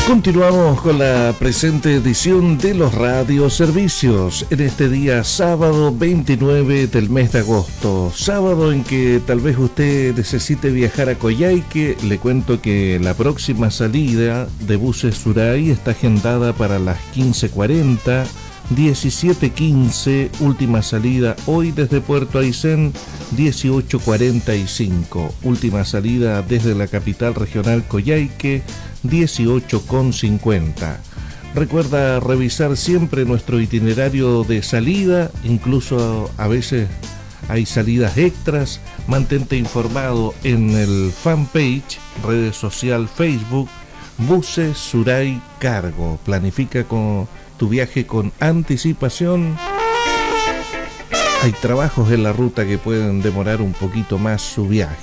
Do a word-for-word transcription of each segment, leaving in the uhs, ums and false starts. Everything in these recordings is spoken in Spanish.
Continuamos con la presente edición de los radioservicios en este día sábado veintinueve del mes de agosto, sábado en que tal vez usted necesite viajar a Coyhaique. Le cuento que la próxima salida de buses Suray está agendada para las quince cuarenta, diecisiete quince, última salida hoy desde Puerto Aysén dieciocho cuarenta y cinco, última salida desde la capital regional Coyhaique dieciocho cincuenta. Recuerda revisar siempre nuestro itinerario de salida, incluso a veces hay salidas extras. Mantente informado en el fanpage, redes social Facebook, Buses Suray Cargo. Planifica con tu viaje con anticipación. Hay trabajos en la ruta que pueden demorar un poquito más su viaje.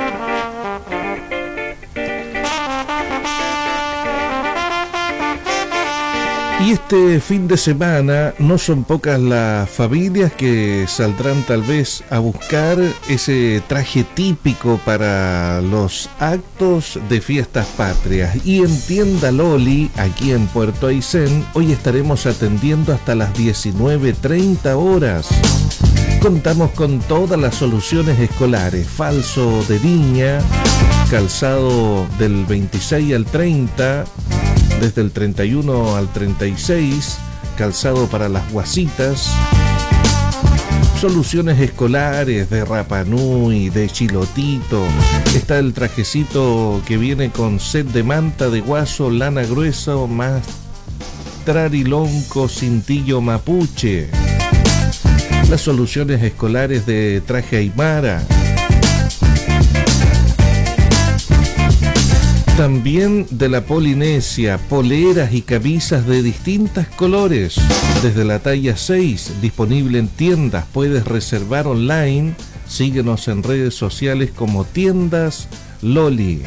Y este fin de semana no son pocas las familias que saldrán tal vez a buscar ese traje típico para los actos de fiestas patrias. Y en Tienda Loli, aquí en Puerto Aysén, hoy estaremos atendiendo hasta las diecinueve treinta horas. Contamos con todas las soluciones escolares: falso de niña, calzado del veintiséis al treinta, desde el treinta y uno al treinta y seis, calzado para las guasitas, soluciones escolares de Rapa Nui, de Chilotito. Está el trajecito que viene con set de manta de guaso, lana grueso, más trarilonco, cintillo mapuche. Las soluciones escolares de traje aymara. También de la Polinesia, poleras y camisas de distintos colores, desde la talla seis, disponible en tiendas. Puedes reservar online. Síguenos en redes sociales como Tiendas Loli.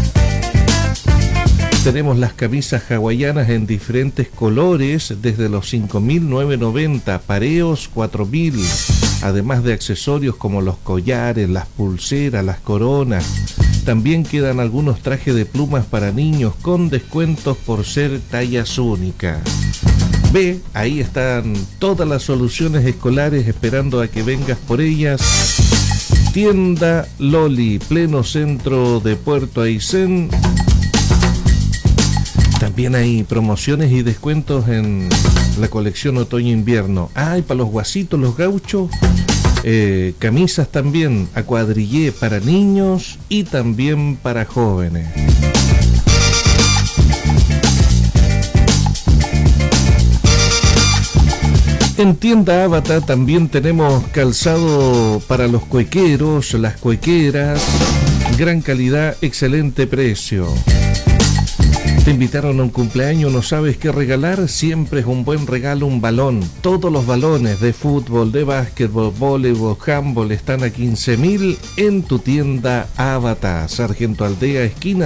Tenemos las camisas hawaianas en diferentes colores, desde los cinco mil novecientos noventa, pareos cuatro mil, además de accesorios como los collares, las pulseras, las coronas. También quedan algunos trajes de plumas para niños con descuentos por ser tallas únicas. Ve, ahí están todas las soluciones escolares esperando a que vengas por ellas. Tienda Loli, pleno centro de Puerto Aysén. También hay promociones y descuentos en la colección otoño-invierno. Ah, y para los guasitos, los gauchos. Eh, camisas también a cuadrillé para niños y también para jóvenes. En Tienda Avatar también tenemos calzado para los cuequeros, las cuequeras, gran calidad, excelente precio. ¿Te invitaron a un cumpleaños? ¿No sabes qué regalar? Siempre es un buen regalo un balón. Todos los balones de fútbol, de básquetbol, voleibol, handball están a quince mil en tu Tienda Avatar. Sargento Aldea, esquina